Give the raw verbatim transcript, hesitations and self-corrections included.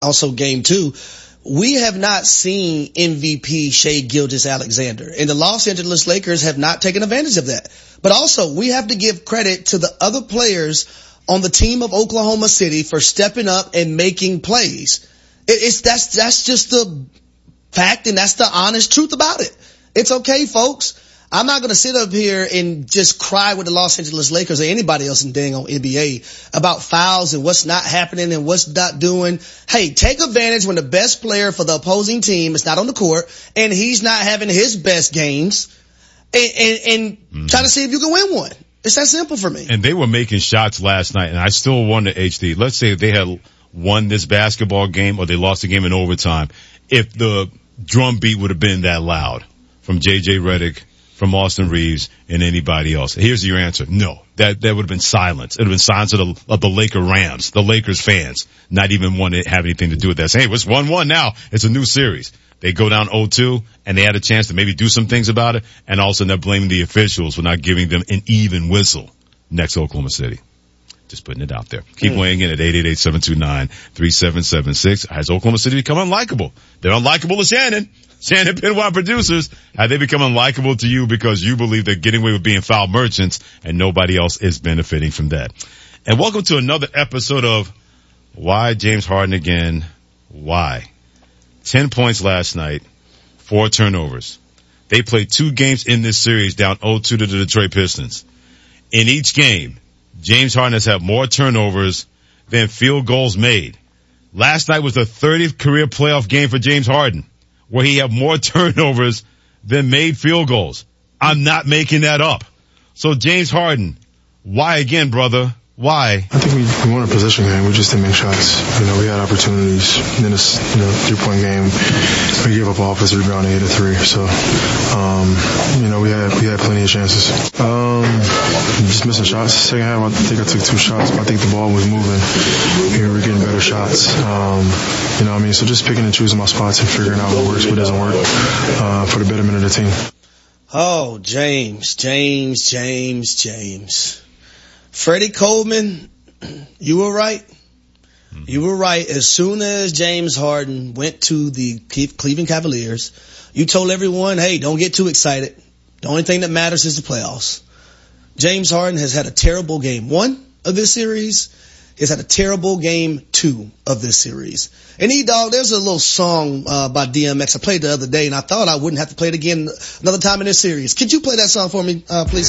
also game two, we have not seen M V P Shai Gilgeous-Alexander, and the Los Angeles Lakers have not taken advantage of that. But also, we have to give credit to the other players on the team of Oklahoma City for stepping up and making plays. It, it's that's that's just the fact, and that's the honest truth about it. It's okay, folks. I'm not going to sit up here and just cry with the Los Angeles Lakers or anybody else in dang on N B A about fouls and what's not happening and what's not doing. Hey, take advantage when the best player for the opposing team is not on the court and he's not having his best games, and, and, and mm-hmm. try to see if you can win one. It's that simple for me. And they were making shots last night, and I still wonder, H D, let's say they had won this basketball game or they lost the game in overtime, if the drum beat would have been that loud from J J Redick, from Austin Reeves, and anybody else. Here's your answer. No. That, that would have been silence. It would have been silence of the, of the Laker Rams, the Lakers fans, not even want to have anything to do with that. Say, hey, it's one one now. It's a new series. They go down oh two, and they had a chance to maybe do some things about it, and all of a sudden they're blaming the officials for not giving them an even whistle next to Oklahoma City. Just putting it out there. Keep mm. weighing in at eight eight eight, seven two nine, three seven seven six. Has Oklahoma City become unlikable? They're unlikable to Shannon. Shannon Pinwine producers, have they become unlikable to you because you believe they're getting away with being foul merchants and nobody else is benefiting from that? And welcome to another episode of Why James Harden Again? Why? Ten points last night, four turnovers. They played two games in this series down oh two to the Detroit Pistons. In each game, James Harden has had more turnovers than field goals made. Last night was the thirtieth career playoff game for James Harden, where he had more turnovers than made field goals. I'm not making that up. So James Harden, why again, brother? Why? I think we, we won a possession game. We just didn't make shots. You know, we had opportunities. In this, you know, three-point game, we gave up an offensive rebound and hit a three. So, um, you know, we had we had plenty of chances. Um, just missing shots. Second half, I think I took two shots. But I think the ball was moving. We were getting better shots. Um, you know what I mean? So just picking and choosing my spots and figuring out what works, what doesn't work, uh, for the betterment of the team. Oh, James, James, James, James. Freddie Coleman, you were right. You were right. As soon as James Harden went to the Cleveland Cavaliers, you told everyone, hey, don't get too excited. The only thing that matters is the playoffs. James Harden has had a terrible game one of this series. He's had a terrible game two of this series. And E-Dog, there's a little song uh, by D M X I played the other day, and I thought I wouldn't have to play it again another time in this series. Could you play that song for me, uh, please?